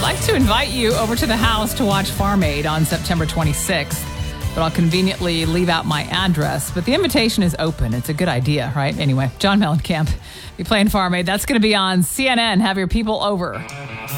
like to invite you over to the house to watch Farm Aid on September 26th, but I'll conveniently leave out my address. But the invitation is open. It's a good idea, right? Anyway, John Mellencamp be playing Farm Aid. That's going to be on CNN. Have your people over.